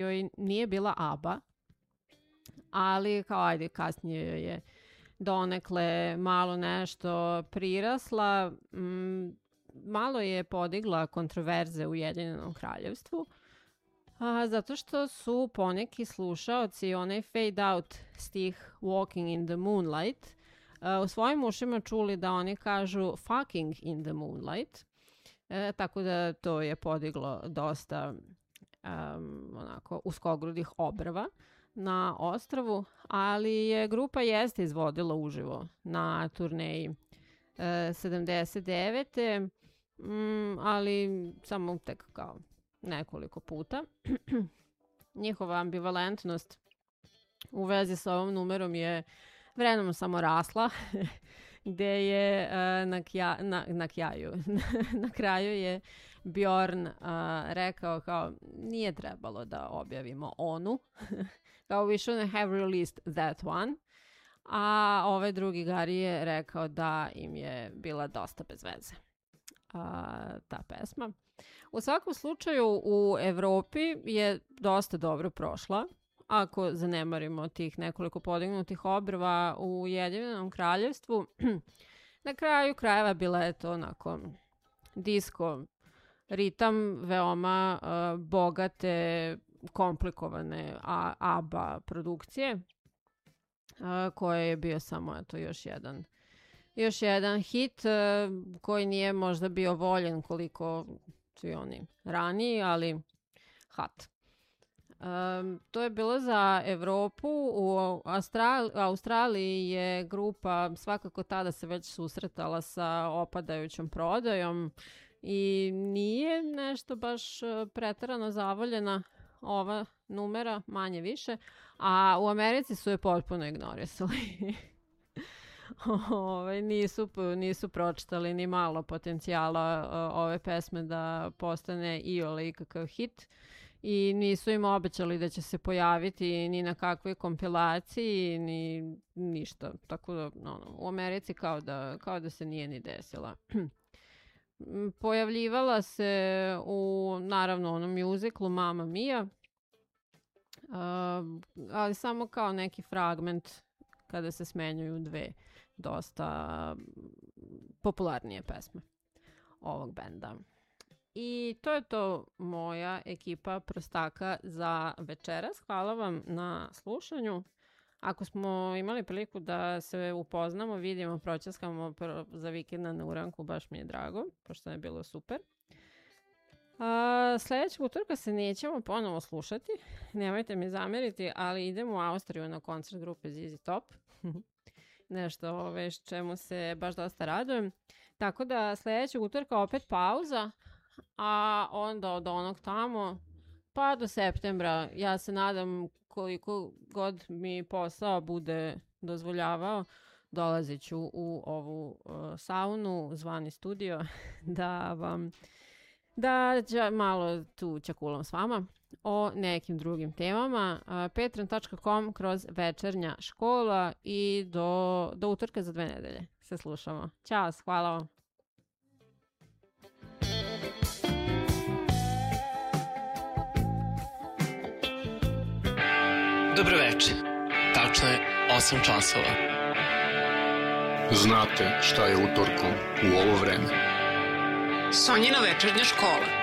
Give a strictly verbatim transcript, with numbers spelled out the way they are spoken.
joj nije bila ABBA, ali kao ajde kasnije joj je donekle malo nešto prirasla. Mm, malo je podigla kontroverze u Ujedinjenom kraljevstvu, a, zato što su poneki slušaoci onaj fade out stih Walking in the Moonlight a, u svojim ušima čuli da oni kažu fucking in the moonlight, e, tako da to je podiglo dosta um, onako uskogrudih obrva na ostrvu, ali je grupa jeste izvodila uživo na turneji e, sedamdeset devete. Mm, ali samo tek kao nekoliko puta. Njihova ambivalentnost u vezi sa ovom numerom je vremenom samo rasla, gde je uh, na, kja, na, na, kjaju, na kraju je Bjorn uh, rekao kao nije trebalo da objavimo onu, kao we shouldn't have released that one, a ovaj drugi Gari je rekao da im je bila dosta bez veze a, ta pesma. U svakom slučaju u Evropi je dosta dobro prošla. Ako zanemarimo tih nekoliko podignutih obrva u Ujedinjenom kraljevstvu, na kraju krajeva bila je to onako disko ritam, veoma uh, bogate, komplikovane a, ABBA produkcije, uh, koje je bio samo eto još jedan još jedan hit uh, koji nije možda bio voljen koliko svi oni raniji, ali hat. Um, to je bilo za Evropu. U Australi- Australiji je grupa svakako tada se već susretala sa opadajućom prodajom i nije nešto baš preterano zavoljena ova numera, manje više, a u Americi su je potpuno ignorisali. Ove, nisu, nisu pročitali ni malo potencijala ove pesme da postane iole ikakav hit i nisu im obećali da će se pojaviti ni na kakvoj kompilaciji ni ništa, tako da ono, u Americi kao da, kao da se nije ni desila. Pojavljivala se u naravno onom muziklu Mamma Mia, uh, ali samo kao neki fragment kada se smenjuju dve dosta popularnije pesme ovog benda. I to je to moja ekipa prostaka za večeras. Hvala vam na slušanju. Ako smo imali priliku da se upoznamo, vidimo, proćaskamo za vikend na Uranku, baš mi je drago, pošto je bilo super. A, sledećeg utorka se nećemo ponovo slušati, nemojte mi zameriti, ali idemo u Austriju na koncert grupe Z Z Top. Nešto ove, čemu se baš dosta radujem. Tako da sledećeg utorka opet pauza, a onda od onog tamo pa do septembra, ja se nadam koliko god mi posao bude dozvoljavao, dolazit ću u ovu uh, saunu, zvani studio, da vam da ja malo tu čakulam s vama o nekim drugim temama. Uh, patreon dot com kroz večernja škola i do, do utorka za dve nedelje se slušamo. Ćao, hvala vam. Dobro večer. Tačno je osam časova. Znate šta je utorkom u ovo vreme? Sonjina večernja škola.